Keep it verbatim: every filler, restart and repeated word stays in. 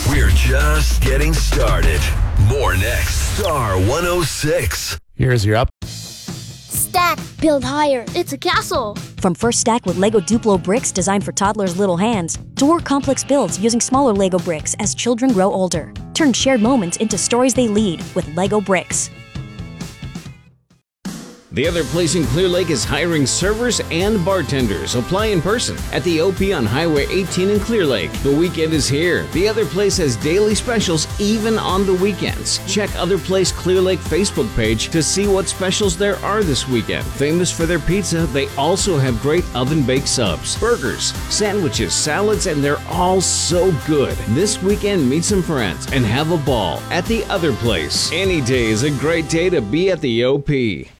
We're just getting started. More next. Star one oh six. Here's your up. Stack, build higher. It's a castle. From first stack with Lego Duplo bricks designed for toddlers' little hands, to more complex builds using smaller Lego bricks as children grow older. Turn shared moments into stories they lead with Lego bricks. The Other Place in Clear Lake is hiring servers and bartenders. Apply in person at the O P on Highway eighteen in Clear Lake. The weekend is here. The Other Place has daily specials even on the weekends. Check Other Place Clear Lake Facebook page to see what specials there are this weekend. Famous for their pizza, they also have great oven-baked subs, burgers, sandwiches, salads, and they're all so good. This weekend, meet some friends and have a ball at The Other Place. Any day is a great day to be at the O P.